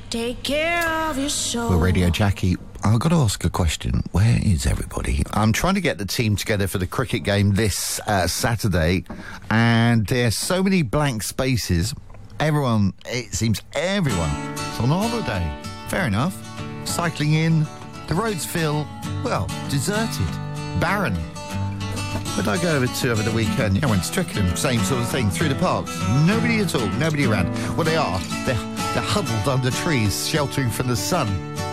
Take care of your soul. Well, Radio Jackie, I've got to ask a question. Where is everybody? I'm trying to get the team together for the cricket game this Saturday, and there's so many blank spaces. It seems everyone is on holiday. Fair enough. Cycling in, the roads feel, well, deserted, barren. But I go over the weekend, I went to Twickenham, same sort of thing, through the parks. Nobody at all, nobody around. Well, they're huddled under trees, sheltering from the sun.